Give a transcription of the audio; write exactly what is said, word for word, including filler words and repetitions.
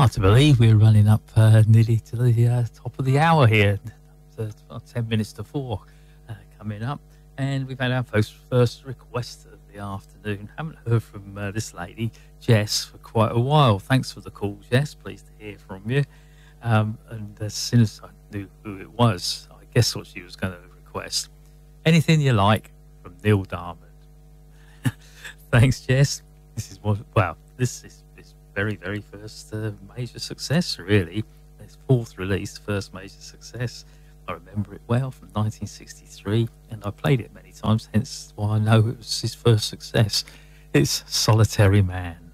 Hard to believe we're running up uh, nearly to the uh, top of the hour here. So, well, ten minutes to four uh, coming up. And we've had our first, first request of the afternoon. Haven't heard from uh, this lady, Jess, for quite a while. Thanks for the call, Jess. Pleased to hear from you. Um, and as soon as I knew who it was, I guessed what she was going to request. Anything You Like from Neil Diamond. Thanks, Jess. This is what, well, this is his very, very first uh, major success, really. His fourth release, first major success. I remember it well from nineteen sixty-three, and I played it many times, hence why I know it was his first success. It's Solitary Man.